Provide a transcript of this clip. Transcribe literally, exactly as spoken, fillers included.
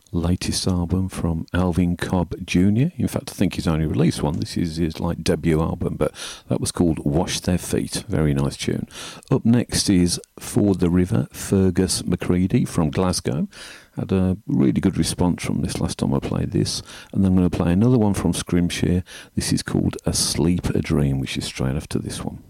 latest album from Alvin Cobb Junior In fact, I think he's only released one. This is his like debut album, but that was called Wash Their Feet. Very nice tune. Up next is Ford the River, Fergus McCready from Glasgow. Had a really good response from this last time I played this. And then I'm going to play another one from Scrimshire. This is called Asleep a Dream, which is straight after this one.